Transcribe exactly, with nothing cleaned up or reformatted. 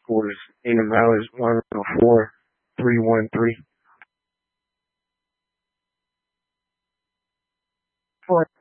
headquarters in the mileage one oh four three one three.